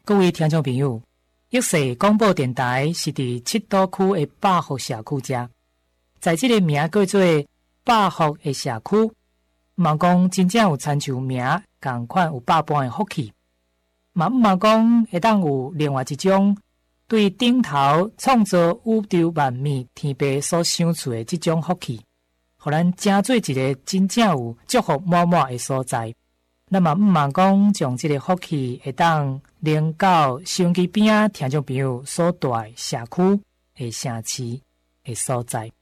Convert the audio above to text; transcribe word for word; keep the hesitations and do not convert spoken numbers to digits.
各位听众朋友，益世广播电台是伫七堵区的百福社区遮，在这个名叫做百福的社区，嘛讲真正有参照名同款有百般的福气，嘛毋嘛讲会当有另外一种对顶头创造宇宙万物天父所想出的这种福气，互咱成做一个真正有祝福满满的所在。那么毋嘛讲将这个福气会当连到收音机边听众朋友所在社区的城市的所在。